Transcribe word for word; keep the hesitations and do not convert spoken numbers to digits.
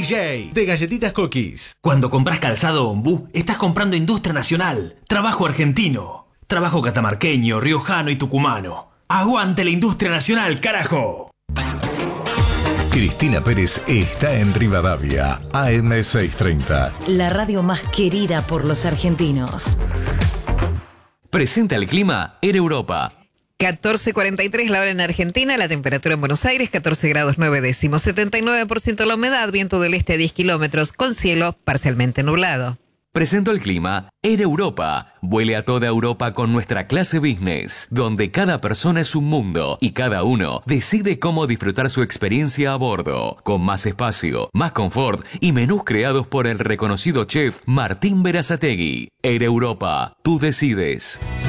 J de Galletitas Cookies. Cuando compras calzado Ombú, estás comprando industria nacional, trabajo argentino, trabajo catamarqueño, riojano y tucumano. ¡Aguante la industria nacional, carajo! Cristina Pérez está en Rivadavia, A M seiscientos treinta. La radio más querida por los argentinos. Presenta el clima Air Europa. catorce cuarenta y tres la hora en Argentina, la temperatura en Buenos Aires, catorce grados nueve décimos, setenta y nueve por ciento la humedad, viento del este a diez kilómetros, con cielo parcialmente nublado. Presento el clima Air Europa. Vuele a toda Europa con nuestra clase business, donde cada persona es un mundo y cada uno decide cómo disfrutar su experiencia a bordo, con más espacio, más confort y menús creados por el reconocido chef Martín Berazategui. Air Europa, tú decides.